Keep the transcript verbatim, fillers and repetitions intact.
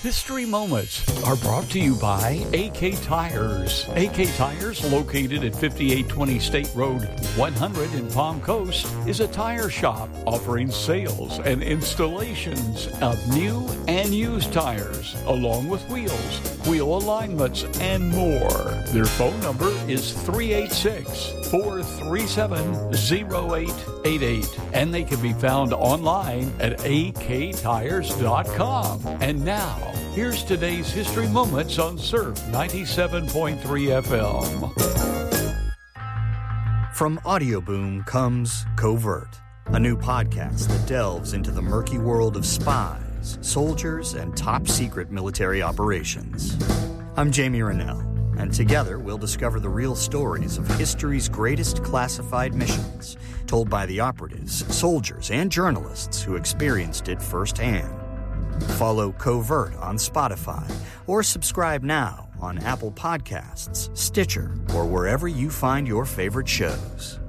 History Moments are brought to you by A K Tires. A K Tires, located at fifty-eight twenty State Road one hundred in Palm Coast, is a tire shop offering sales and installations of new and used tires, along with wheels, wheel alignments, and more. Their phone number is three eight six, four three seven, zero eight eight eight, and they can be found online at a k tires dot com. And now, here's today's History Moments on Surf ninety-seven point three F M. From Audioboom comes Covert, a new podcast that delves into the murky world of spies, soldiers, and top-secret military operations. I'm Jamie Rennell, and together we'll discover the real stories of history's greatest classified missions, told by the operatives, soldiers, and journalists who experienced it firsthand. Follow Covert on Spotify or subscribe now on Apple Podcasts, Stitcher, or wherever you find your favorite shows.